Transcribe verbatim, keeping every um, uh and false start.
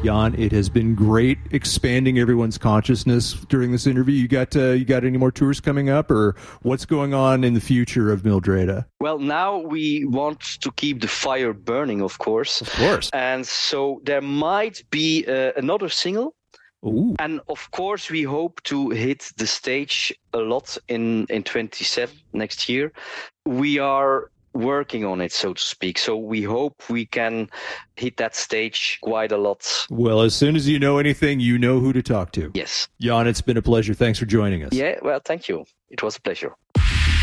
Jan, it has been great expanding everyone's consciousness during this interview. You got uh, you got any more tours coming up, or what's going on in the future of Mildreda? Well, now we want to keep the fire burning, of course. Of course. And so there might be uh, another single. Ooh. And of course, we hope to hit the stage a lot in, in twenty-seven, next year. We are working on it, so to speak. So we hope we can hit that stage quite a lot. Well, as soon as you know anything, you know who to talk to. Yes. Jan, it's been a pleasure. Thanks for joining us. Yeah, well, thank you. It was a pleasure.